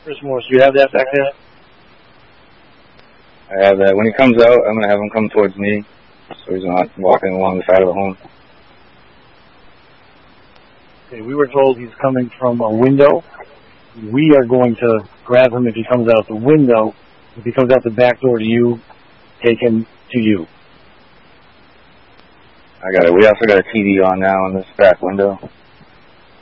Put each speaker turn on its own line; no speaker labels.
Chris Morris, do you have that back there?
I have that. When he comes out, I'm going to have him come towards me, so he's not walking along the side of the home.
Okay, we were told he's coming from a window. We are going to grab him if he comes out the window. If he comes out the back door to you, take him to you.
I got it. We also got a TV on now in this back window.